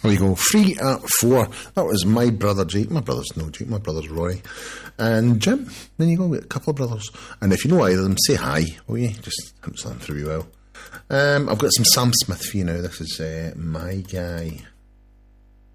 There you go. 3 at 4. That was my brother Jake. My brother's no Jake. My brother's Roy. And Jim. There you go. We've got a couple of brothers. And if you know either of them, say hi, will you? Just him something through you well. I've got some Sam Smith for you now. This is My Guy.